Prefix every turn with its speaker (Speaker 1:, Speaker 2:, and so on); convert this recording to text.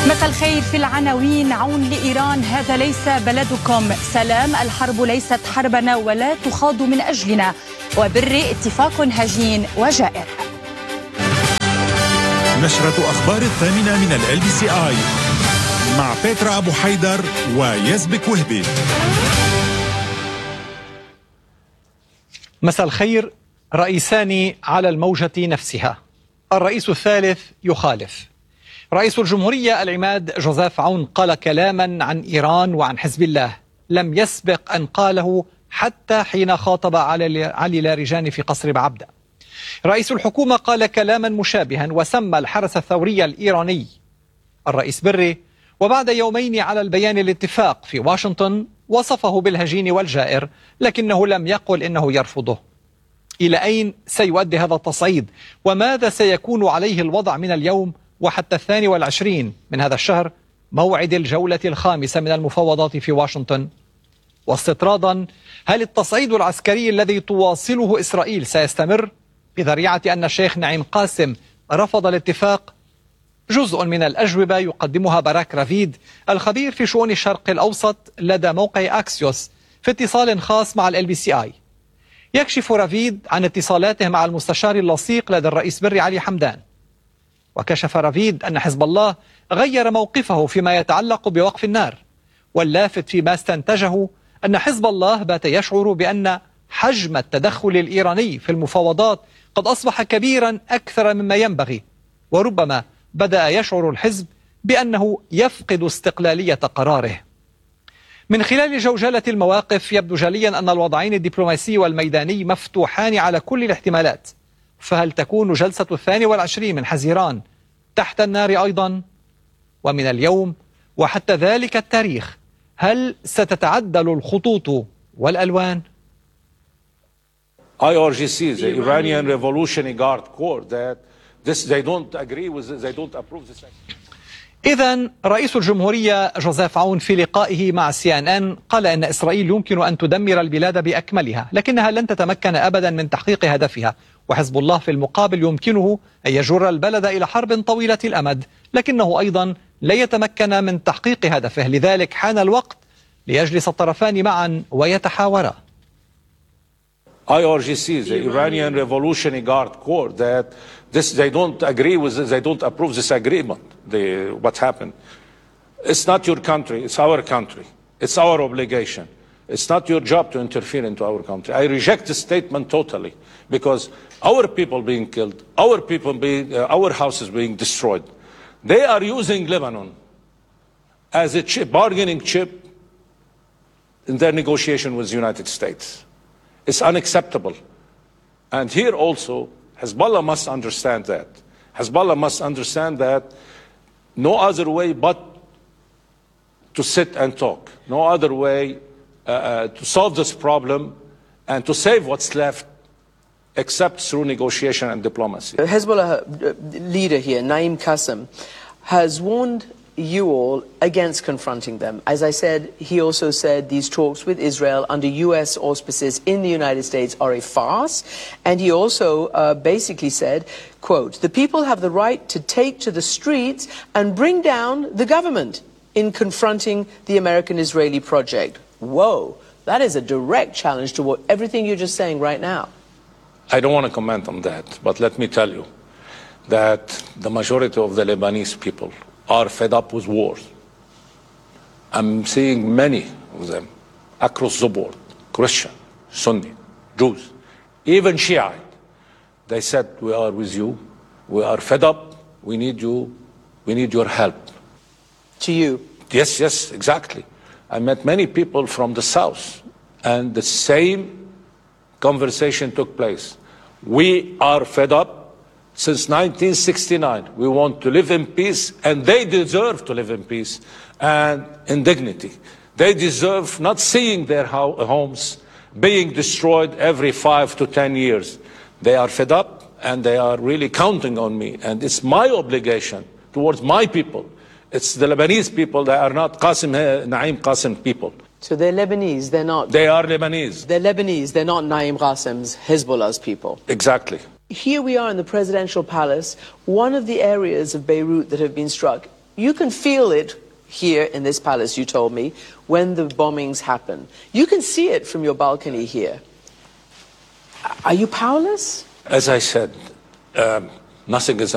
Speaker 1: مساء الخير. في العناوين: عون لإيران، هذا ليس بلدكم. سلام، الحرب ليست حربنا ولا تخاض من أجلنا. وبر، اتفاق هجين وجائر.
Speaker 2: نشرة أخبار 8 من LBCI مع بيترا أبو حيدر ويزبك وهبي.
Speaker 3: مساء الخير. رئيسان على الموجة نفسها. الرئيس الثالث يخالف. رئيس الجمهورية العماد جوزيف عون قال كلاما عن إيران وعن حزب الله لم يسبق أن قاله حتى حين خاطب علي لاریجان في قصر بعبدة. رئيس الحكومة قال كلاما مشابها وسمى الحرس الثوري الإيراني الرئيس بري، وبعد يومين على البيان الاتفاق في واشنطن وصفه بالهجين والجائر، لكنه لم يقل إنه يرفضه. إلى أين سيؤدي هذا التصعيد؟ وماذا سيكون عليه الوضع من اليوم وحتى 22 من هذا الشهر، موعد الجولة الخامسة من المفاوضات في واشنطن؟ واستطرادا، هل التصعيد العسكري الذي تواصله إسرائيل سيستمر بذريعة أن الشيخ نعيم قاسم رفض الاتفاق؟ جزء من الأجوبة يقدمها باراك رافيد، الخبير في شؤون الشرق الأوسط لدى موقع أكسيوس، في اتصال خاص مع LBCI. يكشف رافيد عن اتصالاته مع المستشار اللصيق لدى الرئيس بري علي حمدان. وكشف رافيد أن حزب الله غير موقفه فيما يتعلق بوقف النار، واللافت فيما استنتجه أن حزب الله بات يشعر بأن حجم التدخل الإيراني في المفاوضات قد أصبح كبيرا أكثر مما ينبغي، وربما بدأ يشعر الحزب بأنه يفقد استقلالية قراره. من خلال جوجلة المواقف يبدو جليا أن الوضعين الدبلوماسي والميداني مفتوحان على كل الاحتمالات، فهل تكون جلسة 22 من حزيران تحت النار أيضا؟ ومن اليوم وحتى ذلك التاريخ، هل ستتعدل الخطوط والألوان؟
Speaker 4: IRGC, the Iranian Revolutionary Guard Corps, that they don't agree with this, they don't approve this.
Speaker 3: إذن رئيس الجمهورية جوزيف عون في لقائه مع CNN قال أن إسرائيل يمكن أن تدمر البلاد بأكملها، لكنها لن تتمكن أبدا من تحقيق هدفها، وحزب الله في المقابل يمكنه أن يجر البلد إلى حرب طويلة الأمد، لكنه أيضا لا يتمكن من تحقيق هدفه. لذلك حان الوقت ليجلس الطرفان معا ويتحاورا.
Speaker 4: IRGC, the Iranian Revolutionary Guard Corps, that they don't agree with this, they don't approve this agreement. What happened? It's not your country, it's our country. It's our obligation. It's not your job to interfere into our country. I reject this statement totally, because our people being killed, our houses being destroyed. They are using Lebanon as a bargaining chip in their negotiation with the United States. It's unacceptable. And here also, Hezbollah must understand that. Hezbollah must understand that no other way but to sit and talk. No other way to solve this problem and to save what's left except through negotiation and diplomacy.
Speaker 5: The Hezbollah leader here, Naim Qassem, has warned you all against confronting them. As I said, he also said these talks with Israel under US auspices in the United States are a farce. And he also basically said, quote, the people have the right to take to the streets and bring down the government in confronting the American-Israeli project. Whoa, that is a direct challenge to everything you're just saying right now.
Speaker 4: I don't want to comment on that, but let me tell you that the majority of the Lebanese people are fed up with wars. I'm seeing many of them across the board, Christian, Sunni, Jews, even Shiite. They said, we are with you, we are fed up, we need you, we need your help.
Speaker 5: To you?
Speaker 4: Yes, exactly. I met many people from the south, and the same conversation took place. We are fed up. Since 1969, we want to live in peace, and they deserve to live in peace and in dignity. They deserve not seeing their homes being destroyed every 5 to 10 years. They are fed up, and they are really counting on me, and it's my obligation towards my people. It's the Lebanese people, they are not Naim Qassem people.
Speaker 5: So they're Lebanese, they're not...
Speaker 4: They are Lebanese.
Speaker 5: They're Lebanese, they're not Naim Qassem's, Hezbollah's people.
Speaker 4: Exactly.
Speaker 5: Here we are in the presidential palace. One of the areas of Beirut that have been struck you can feel it here in this palace, you told me, when the bombings happen. You can see it from your balcony here. Are you powerless?
Speaker 4: As I said, nothing is